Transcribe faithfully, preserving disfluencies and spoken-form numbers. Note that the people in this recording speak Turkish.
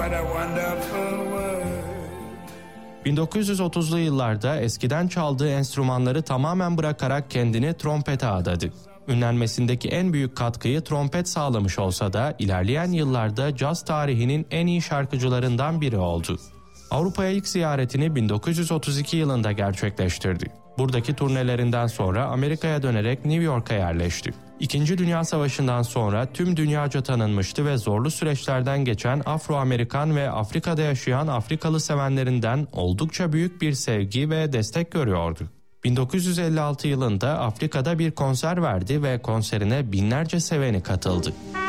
what a wonderful world. bin dokuz yüz otuzlu yıllarda eskiden çaldığı enstrümanları tamamen bırakarak kendini trompete adadı. Ünlenmesindeki en büyük katkıyı trompet sağlamış olsa da ilerleyen yıllarda caz tarihinin en iyi şarkıcılarından biri oldu. Avrupa'ya ilk ziyaretini bin dokuz yüz otuz iki yılında gerçekleştirdi. Buradaki turnelerinden sonra Amerika'ya dönerek New York'a yerleşti. İkinci Dünya Savaşı'ndan sonra tüm dünyaca tanınmıştı ve zorlu süreçlerden geçen Afro-Amerikan ve Afrika'da yaşayan Afrikalı sevenlerinden oldukça büyük bir sevgi ve destek görüyordu. bin dokuz yüz elli altı yılında Afrika'da bir konser verdi ve konserine binlerce seveni katıldı.